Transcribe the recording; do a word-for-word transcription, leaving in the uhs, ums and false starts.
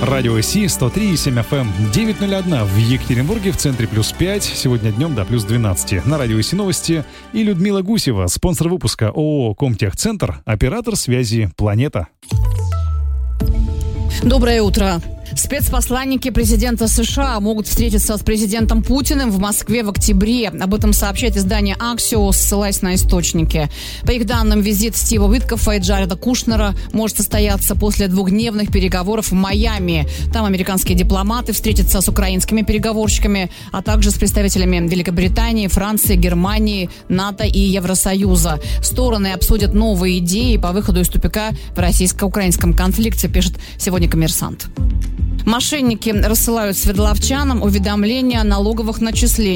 Радио Си сто три и семь эф эм, девять ноль один в Екатеринбурге, в центре плюс пять, сегодня днем до плюс двенадцать. На Радио Си новости и Людмила Гусева, спонсор выпуска ООО «Комтехцентр», оператор связи «Планета». Доброе утро. Спецпосланники президента США могут встретиться с президентом Путиным в Москве в октябре. Об этом сообщает издание Axios, ссылаясь на источники. По их данным, визит Стива Уиткофа и Джареда Кушнера может состояться после двухдневных переговоров в Майами. Там американские дипломаты встретятся с украинскими переговорщиками, а также с представителями Великобритании, Франции, Германии, НАТО и Евросоюза. Стороны обсудят новые идеи по выходу из тупика в российско-украинском конфликте, пишет сегодня «Коммерсант». Мошенники рассылают свердловчанам уведомления о налоговых начислениях.